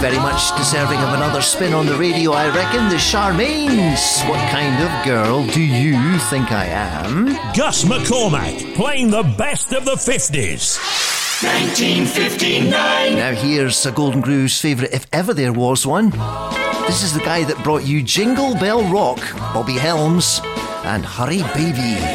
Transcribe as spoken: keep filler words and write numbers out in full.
very much deserving of another spin on the radio, I reckon. The Charmaines. What kind of girl do you think I am? Gus McCormack, playing the best of the fifties. nineteen fifty-nine. Now here's a Golden Groove's favourite, if ever there was one. This is the guy that brought you Jingle Bell Rock, Bobby Helms, and Hurry Baby.